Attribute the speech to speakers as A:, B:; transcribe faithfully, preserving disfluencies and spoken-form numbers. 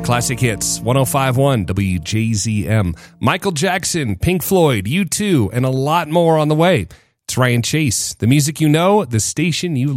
A: Classic Hits, ten fifty-one W J Z M. Michael Jackson, Pink Floyd, U two, and a lot more on the way. It's Ryan Chase. The music you know, the station you